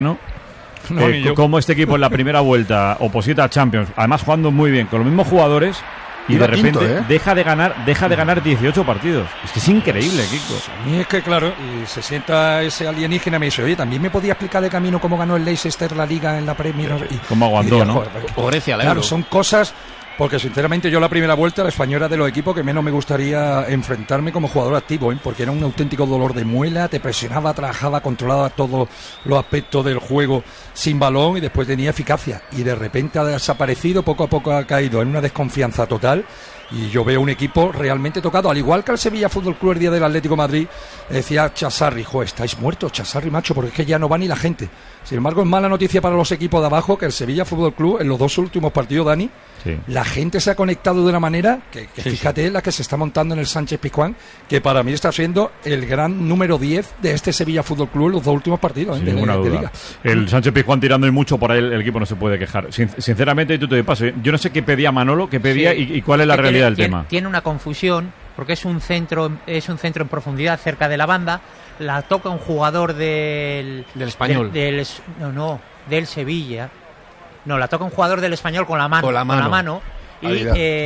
¿no? Como este equipo en la primera vuelta oposita a Champions, además jugando muy bien con los mismos jugadores, y de repente quinto, deja de ganar 18 partidos. Es que es increíble, Kiko. A mí es que, claro, y se sienta ese alienígena y me dice, oye, también me podía explicar de camino cómo ganó el Leicester la Liga en la Premier. Cómo aguantó, ¿no? O Grecia, claro, son cosas... Porque sinceramente yo la primera vuelta, la española, de los equipos que menos me gustaría enfrentarme como jugador activo, porque era un auténtico dolor de muela, te presionaba, trabajaba, controlaba todos los aspectos del juego sin balón y después tenía eficacia. Y de repente ha desaparecido, poco a poco ha caído en una desconfianza total. Y yo veo un equipo realmente tocado, al igual que el Sevilla Fútbol Club el día del Atlético de Madrid, decía Chasarri, estáis muertos, Chasarri, macho, porque es que ya no va ni la gente. Sin embargo, es mala noticia para los equipos de abajo que el Sevilla Fútbol Club, en los 2 últimos partidos, Dani, la gente se ha conectado de una manera que fíjate la que se está montando en el Sánchez-Pizjuán, que para mí está siendo el gran número 10 de este Sevilla Fútbol Club en los 2 últimos partidos de Liga. El Sánchez-Pizjuán tirando y mucho por ahí, el equipo no se puede quejar. Sinceramente, tú te paso, yo no sé qué pedía Manolo, qué pedía y cuál es la realidad del tema. Tiene una confusión porque es un centro en profundidad cerca de la banda, la toca un jugador del Español, del Sevilla. No, la toca un jugador del Español con la mano y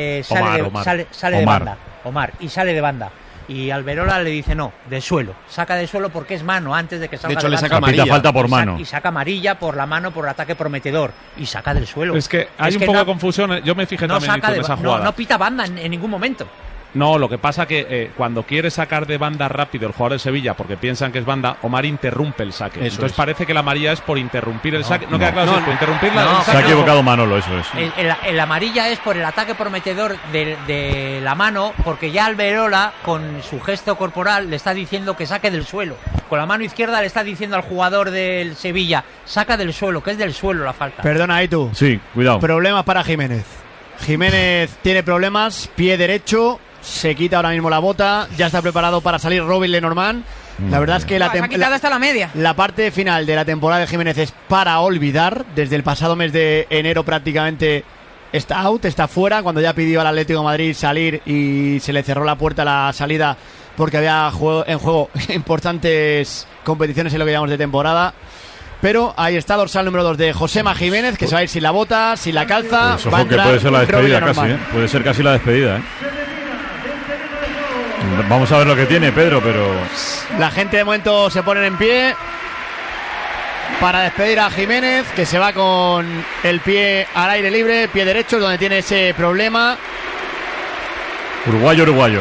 sale de banda. Omar, y sale de banda. Y Alberola le dice no, de suelo. Saca de suelo porque es mano antes de que salga. De hecho, le saca amarilla. Falta por mano. Y saca amarilla por la mano por el ataque prometedor. Y saca del suelo. Es que hay un poco de confusión. Yo me fijé también en esa jugada. No pita banda en ningún momento. No, lo que pasa que cuando quiere sacar de banda rápido el jugador de Sevilla, porque piensan que es banda, Omar interrumpe el saque. Entonces parece que la amarilla es por interrumpir el saque. No queda claro si es por interrumpir el saque. Se ha equivocado Manolo, eso es. El amarilla es por el ataque prometedor de la mano, porque ya Alberola, con su gesto corporal, le está diciendo que saque del suelo. Con la mano izquierda le está diciendo al jugador del Sevilla, saca del suelo, que es del suelo la falta. Perdona, Aitu. Sí, cuidado. Problemas para Jiménez. Jiménez tiene problemas, pie derecho. Se quita ahora mismo la bota, ya está preparado para salir Robin Lenormand. La verdad es que se ha quitado hasta la media. La parte final de la temporada de Jiménez es para olvidar. Desde el pasado mes de enero prácticamente está out, está fuera, cuando ya pidió al Atlético de Madrid salir y se le cerró la puerta a la salida porque había en juego importantes competiciones en lo que llamamos de temporada. Pero ahí está, dorsal número 2 de Josema Jiménez, que se va a ir sin la bota, sin la calza. Pues ojo, que puede ser la despedida casi, puede ser casi la despedida, Vamos a ver lo que tiene Pedro, pero... La gente de momento se pone en pie para despedir a Jiménez, que se va con el pie al aire libre, pie derecho, donde tiene ese problema. Uruguayo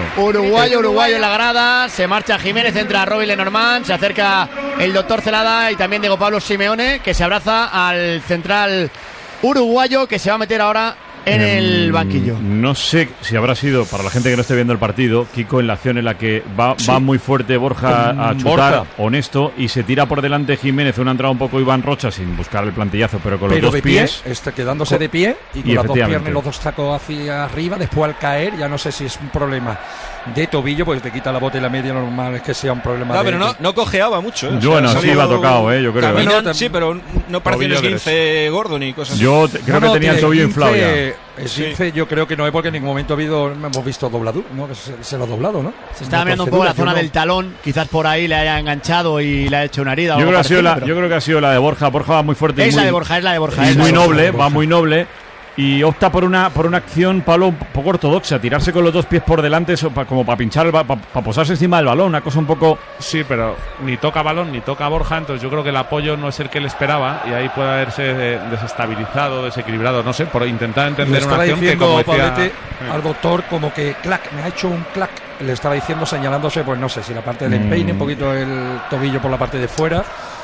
en la grada. Se marcha Jiménez, entra Robin Lenormand, se acerca el doctor Celada y también Diego Pablo Simeone, que se abraza al central uruguayo, que se va a meter ahora en el banquillo. No sé si habrá sido, para la gente que no esté viendo el partido, Kiko, en la acción en la que va muy fuerte Borja a chutar, honesto, y se tira por delante Jiménez, una entrada un poco Iván Rocha sin buscar el plantillazo, pero con los dos pies. Está quedándose de pie y con las dos piernas y los dos tacos hacia arriba. Después al caer, ya no sé si es un problema de tobillo, pues te quita la bota y la media, normal es que sea un problema pero no cojeaba mucho, Bueno, sí iba tocado, yo creo. Sí, pero no parecía un esguince gordo ni cosas así. Yo creo que tenía el tobillo inflado ya. Esguince yo creo que no es, porque en ningún momento hemos visto dobladura, ¿no? Que se lo ha doblado, ¿no? Se estaba mirando un poco la zona del talón, quizás por ahí le haya enganchado y le ha hecho una herida. Yo creo que ha sido la de Borja. Borja va muy fuerte. Es la de Borja. Es muy noble, va muy noble. Y opta por una acción, Pablo, un poco ortodoxa, tirarse con los dos pies por delante, como para pinchar, para posarse encima del balón, una cosa un poco... Sí, pero ni toca balón, ni toca Borja, entonces yo creo que el apoyo no es el que él esperaba, y ahí puede haberse desestabilizado, desequilibrado, no sé, por intentar entender una acción que, como decía... al doctor, como que clac, me ha hecho un clac, le estaba diciendo, señalándose, pues no sé, si la parte del empeine, un poquito el tobillo por la parte de fuera.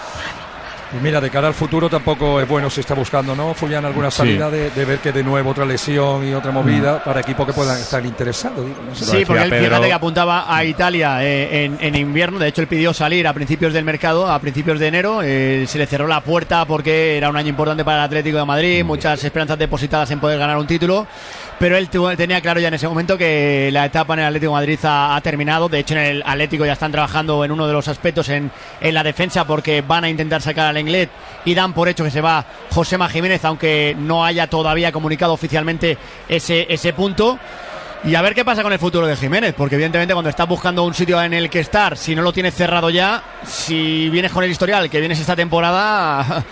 Y mira, de cara al futuro tampoco es bueno si está buscando, ¿no, Fulián, alguna salida de ver que de nuevo otra lesión y otra movida para equipos que puedan estar interesados? No sé. Sí, porque él, fíjate que apuntaba a Italia en invierno. De hecho, él pidió salir a principios del mercado, a principios de enero. Se le cerró la puerta porque era un año importante para el Atlético de Madrid, muchas esperanzas depositadas en poder ganar un título. Pero él tenía claro ya en ese momento que la etapa en el Atlético de Madrid ha terminado. De hecho, en el Atlético ya están trabajando en uno de los aspectos en la defensa, porque van a intentar sacar al Lenglet y dan por hecho que se va Josema Jiménez, aunque no haya todavía comunicado oficialmente ese punto. Y a ver qué pasa con el futuro de Jiménez, porque evidentemente cuando estás buscando un sitio en el que estar, si no lo tienes cerrado ya, si vienes con el historial que vienes esta temporada,